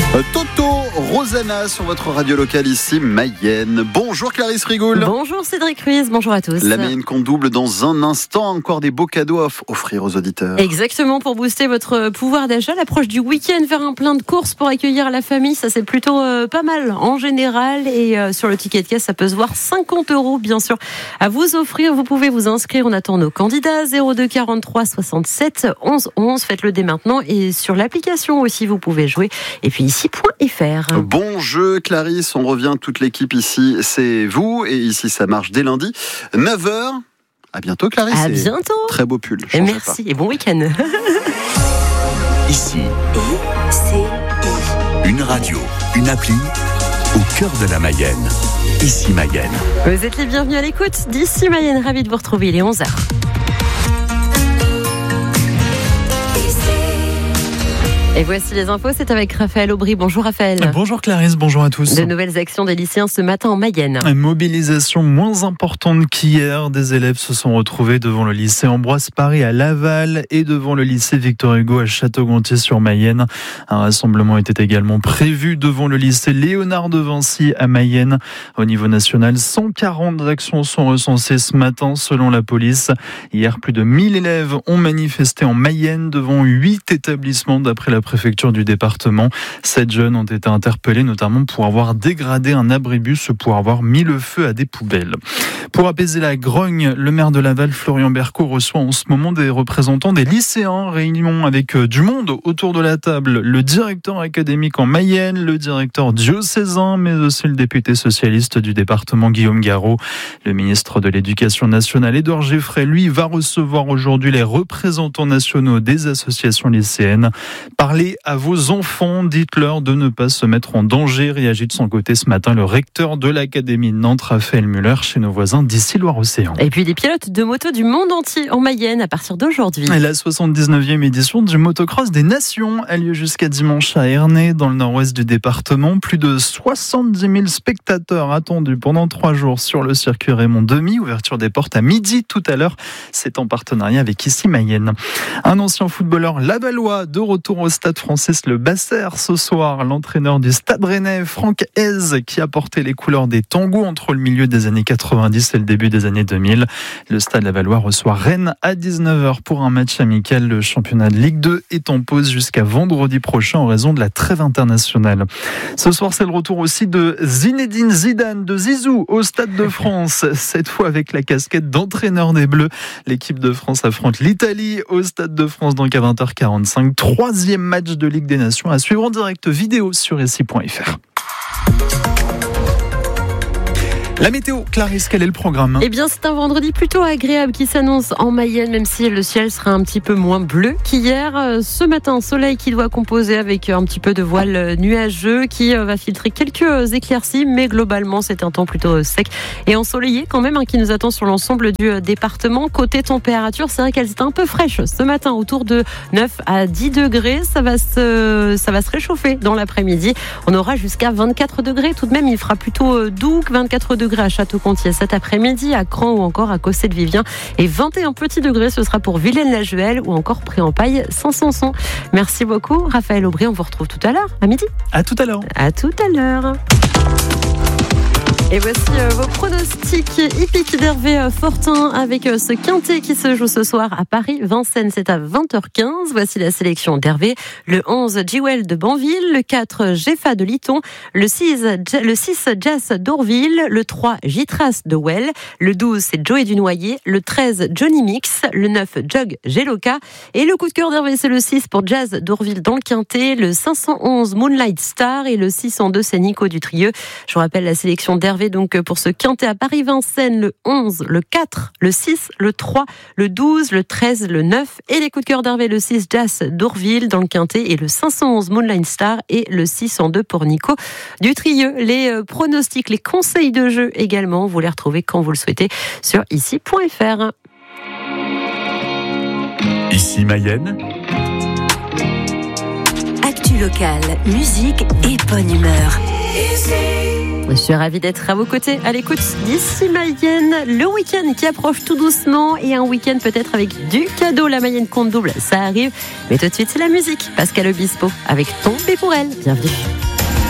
Toto, Rosanna sur votre radio locale ici, Mayenne. Bonjour Clarisse Rigoul. Bonjour Cédric Ruiz, bonjour à tous. La Mayenne compte double dans un instant, encore des beaux cadeaux à offrir aux auditeurs. Exactement, pour booster votre pouvoir d'achat, l'approche du week-end, faire un plein de courses pour accueillir la famille, ça c'est plutôt pas mal en général. Et sur le ticket de caisse, ça peut se voir 50 € bien sûr à vous offrir. Vous pouvez vous inscrire, on attend nos candidats 02 43 67 11 11. Faites-le dès maintenant et sur l'application aussi vous pouvez jouer. Et puis ici.fr. Bon jeu Clarisse, on revient toute l'équipe ici, c'est vous et ici ça marche dès lundi 9h. À bientôt Clarisse. À bientôt. Très beau pull. Et merci et bon week-end. Ici, une radio, une appli au cœur de la Mayenne. Ici Mayenne. Vous êtes les bienvenus à l'écoute d'Ici Mayenne, ravi de vous retrouver, il est 11h. Et voici les infos, c'est avec Raphaël Aubry. Bonjour Raphaël. Bonjour Clarisse, bonjour à tous. De nouvelles actions des lycéens ce matin en Mayenne. Une mobilisation moins importante qu'hier. Des élèves se sont retrouvés devant le lycée Ambroise Paré à Laval et devant le lycée Victor Hugo à Château-Gontier-sur-Mayenne. Un rassemblement était également prévu devant le lycée Léonard de Vinci à Mayenne. Au niveau national, 140 actions sont recensées ce matin selon la police. Hier, plus de 1000 élèves ont manifesté en Mayenne devant 8 établissements d'après la préfecture du département. 7 jeunes ont été interpellés notamment pour avoir dégradé un abribus, pour avoir mis le feu à des poubelles. Pour apaiser la grogne, le maire de Laval, Florian Bercaud, reçoit en ce moment des représentants des lycéens. Réunion avec du monde autour de la table. Le directeur académique en Mayenne, le directeur diocésain, mais aussi le député socialiste du département, Guillaume Garot. Le ministre de l'Éducation nationale, Édouard Geffray, lui, va recevoir aujourd'hui les représentants nationaux des associations lycéennes. Parlez à vos enfants, dites-leur de ne pas se mettre en danger, réagit de son côté ce matin le recteur de l'Académie de Nantes, Raphaël Muller, chez nos voisins d'ici Loire-Océan. Et puis des pilotes de moto du monde entier en Mayenne à partir d'aujourd'hui. Et la 79e édition du Motocross des Nations a lieu jusqu'à dimanche à Ernée, dans le nord-ouest du département. Plus de 70 000 spectateurs attendus pendant 3 jours sur le circuit Raymond Demy. Ouverture des portes à midi tout à l'heure. C'est en partenariat avec Ici Mayenne. Un ancien footballeur lavallois de retour au Stade Francis Le Basser ce soir. L'entraîneur du Stade Rennais, Franck Hez, qui a porté les couleurs des tangos entre le milieu des années 90 et le début des années 2000. Le Stade lavallois reçoit Rennes à 19h pour un match amical. Le championnat de Ligue 2 est en pause jusqu'à vendredi prochain en raison de la trêve internationale. Ce soir, c'est le retour aussi de Zinedine Zidane, de Zizou, au Stade de France. Cette fois avec la casquette d'entraîneur des Bleus. L'équipe de France affronte l'Italie au Stade de France donc à 20h45. 3e match de Ligue des Nations à suivre en direct vidéo sur ici.fr. La météo, Clarisse, quel est le programme ? Eh bien, c'est un vendredi plutôt agréable qui s'annonce en Mayenne, même si le ciel sera un petit peu moins bleu qu'hier. Ce matin, soleil qui doit composer avec un petit peu de voile nuageux qui va filtrer quelques éclaircies, mais globalement, c'est un temps plutôt sec et ensoleillé quand même, qui nous attend sur l'ensemble du département. Côté température, c'est vrai qu'elle est un peu fraîche ce matin, autour de 9 à 10 degrés. Ça va se réchauffer dans l'après-midi. On aura jusqu'à 24 degrés. Tout de même, il fera plutôt doux, 24 degrés à Château-Gontier cet après-midi, à Cran ou encore à Cossé-de-Vivien. Et 21 petits degrés, ce sera pour Vilaine-la-Juhel ou encore Pré-en-Paille, Saint-Sanson. Merci beaucoup, Raphaël Aubry. On vous retrouve tout à l'heure, à midi. À tout à l'heure. À tout à l'heure. Et voici vos pronostics hippiques d'Hervé Fortin avec ce quintet qui se joue ce soir à Paris-Vincennes. C'est à 20h15. Voici la sélection d'Hervé. Le 11, Jewel de Banville. Le 4, Jeffa de Liton. Le 6, Jazz d'Orville. Le 3, Gitras de Well. Le 12, c'est Joey du Noyer. Le 13, Johnny Mix. Le 9, Jog Geloka. Et le coup de cœur d'Hervé, c'est le 6 pour Jazz d'Orville dans le quintet. Le 511, Moonlight Star. Et le 602, c'est Nico Dutrieux. Je vous rappelle la sélection d'Hervé donc pour ce quintet à Paris-Vincennes, le 11, le 4, le 6, le 3, le 12, le 13, le 9 et les coups de cœur d'Hervé, le 6 Jazz d'Orville dans le quintet et le 511 Moonlight Star et le 602 pour Nico Dutrieux. Les pronostics, les conseils de jeu également, vous les retrouvez quand vous le souhaitez sur ici.fr. Ici Mayenne. Actu locale, musique et bonne humeur. Je suis ravie d'être à vos côtés, à l'écoute d'Ici Mayenne. Le week-end qui approche tout doucement et un week-end peut-être avec du cadeau. La Mayenne compte double, ça arrive. Mais tout de suite, c'est la musique. Pascal Obispo avec Tombé pour elle. Bienvenue.